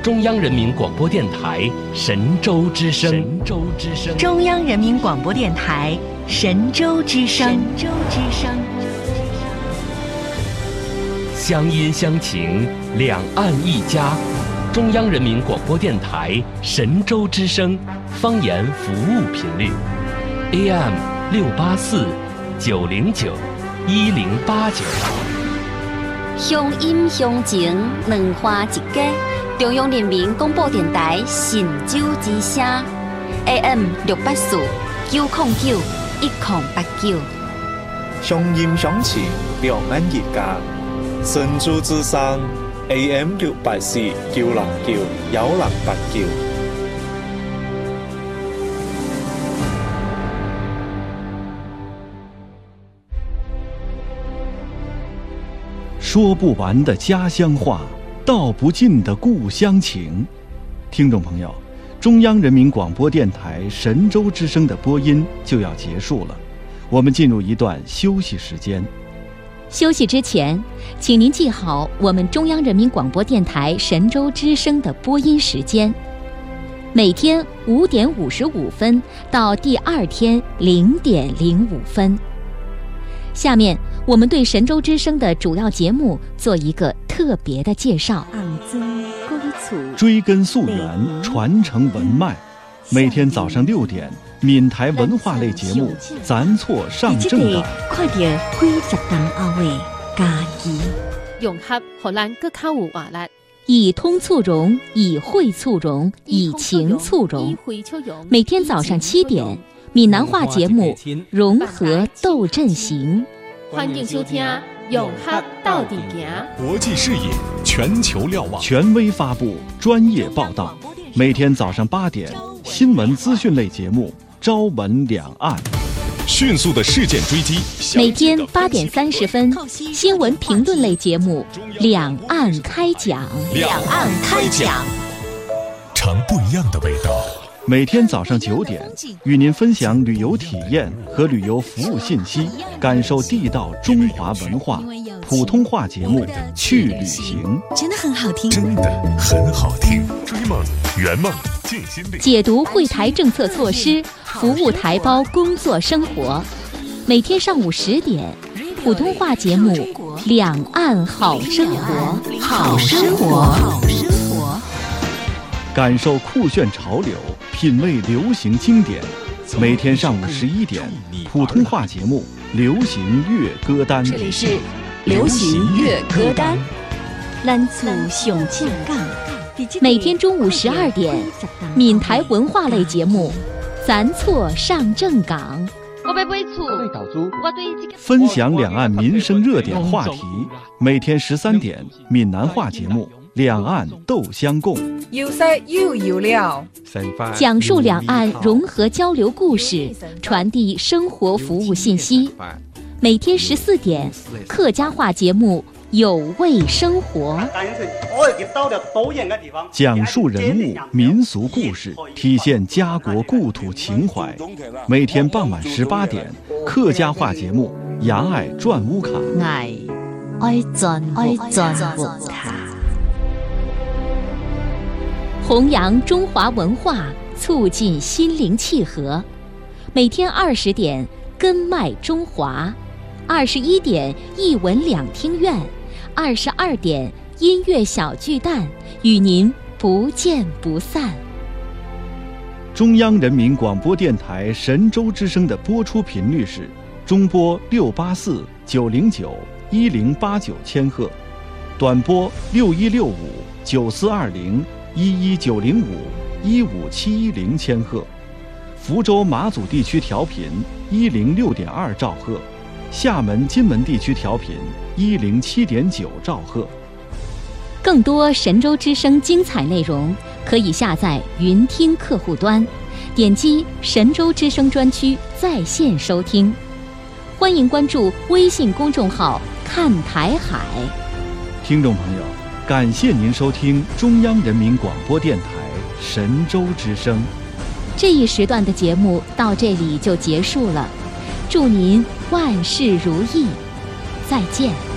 中央人民广播电台神州之声。神州之声。 中央人民广播电台神州之声。神州之声。 乡音乡情，两岸一家。中央人民广播电台神州之声方言服务频率 AM 684 909 1089。 乡音乡情，两岸一家。中央人民广播电台神州之声 AM 684 909 1089。 乡音乡情，两岸一家。神州之声 AM 684 909 1089。 说不完的家乡话，道不尽的故乡情。听众朋友，中央人民广播电台神州之声的播音就要结束了，我们进入一段休息时间。 休息之前，请您记好我们中央人民广播电台神州之声的播音时间，每天5点55分到第二天0点05分。下面我们对神州之声的主要节目做一个特别的介绍。 追根溯源，传承文脉。每天早上6点，闽台文化类节目《咱错上正港》。 快点80档后的家己， 融合荷兰更较有活力。 以通促融，以会促融，以情促融。每天早上7点，闽南话节目《融合斗阵行》。 欢迎收听《融合到底行》。 国际视野，全球瞭望， 权威发布，专业报道。每天早上8点，新闻资讯类节目《朝闻两岸》。 迅速的事件追击。 每天8点30分，新闻评论类节目《两岸开讲》。 两岸开讲，尝不一样的味道。 每天早上9点，与您分享旅游体验和旅游服务信息，感受地道中华文化。普通话节目《去旅行》 真的很好听， 真的很好听。追梦圆梦尽心力， 解读会台政策措施，服务台胞工作生活。每天上午10点，普通话节目《两岸好生活》。 好生活，好生活。 感受酷炫潮流，品味流行经典。每天上午11点，普通话节目《流行乐歌单》。 这里是流行乐歌单。咱厝上正港。 每天中午12点，闽台文化类节目《咱错上正港》。 分享两岸民生热点话题。每天13点，闽南话节目《两岸斗相共》。 有色又有料， 讲述两岸融合交流故事，传递生活服务信息。每天14点，客家话节目有味生活， 讲述人物民俗故事，体现家国故土情怀。每天傍晚18点，客家话节目《牙爱转乌卡》。 爱转乌卡。 弘扬中华文化，促进心灵契合。每天20点，根脉中华；21点，一文两厅院；22点，音乐小巨蛋，与您不见不散。 中央人民广播电台神州之声的播出频率是中波684 909 1089千赫，短波6165 9420 11905 15710千赫，福州马祖地区调频106.2兆赫，厦门金门地区调频107.9兆赫。 更多神州之声精彩内容，可以下载云听客户端，点击神州之声专区在线收听。欢迎关注微信公众号看台海。 听众朋友，感谢您收听中央人民广播电台神州之声。 这一时段的节目到这里就结束了，祝您万事如意，再见。